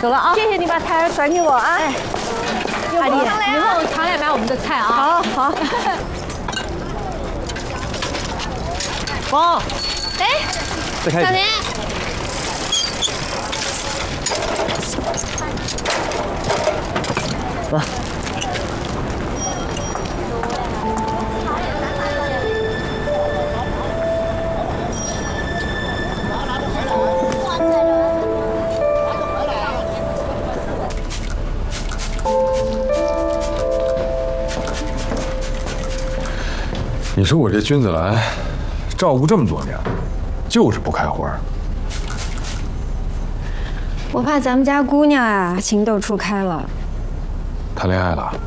走了啊！ 谢谢你把台转给我啊！哎， 阿丽，以后常来买我们的菜啊！ 好。 妈， 哎， 再开一瓶。 小林， 来。 你说我这君子兰照顾这么多年，就是不开花。 我怕咱们家姑娘啊情窦初开了， 谈恋爱了？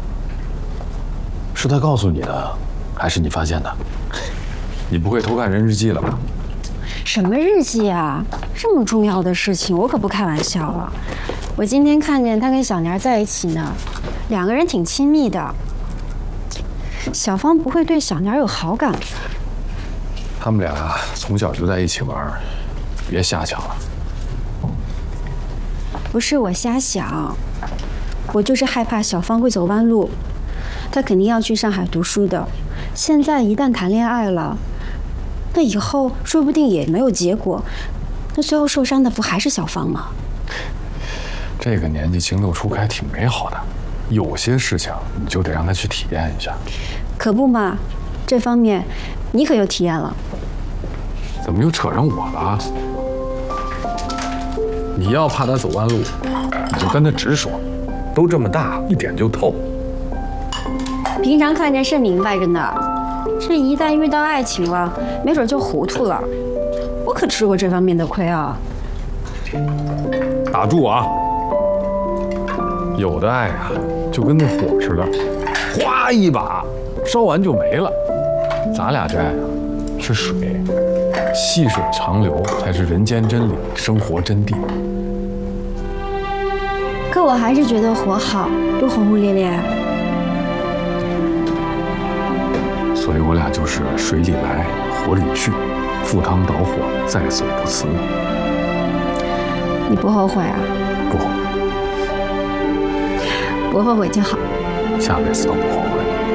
是他告诉你的，还是你发现的？ 你不会偷看人日记了吧？ 什么日记啊？这么重要的事情，我可不开玩笑了。我今天看见他跟小年在一起呢，两个人挺亲密的。小芳不会对小年有好感吧？ 他们俩从小就在一起玩，别瞎想了。 不是我瞎想，我就是害怕小芳会走弯路。她肯定要去上海读书的，现在一旦谈恋爱了，那以后说不定也没有结果，那最后受伤的不还是小芳吗？ 这个年纪情窦初开挺美好的，有些事情你就得让她去体验一下。 可不嘛，这方面你可有体验了。 怎么又扯上我了？你要怕她走弯路，你就跟她直说，都这么大，一点就透。 平常看见是明白着呢，这一旦遇到爱情了，没准就糊涂了。我可吃过这方面的亏啊。 打住啊！有的爱啊，就跟那火似的，哗一把烧完就没了。咱俩这爱啊，是水，细水长流才是人间真理，生活真谛。 可我还是觉得火好，多轰轰烈烈。 所以我俩就是水里来，火里去，赴汤蹈火，在所不辞。 你不后悔啊？ 不后悔， 不后悔就好。 下辈子都不后悔。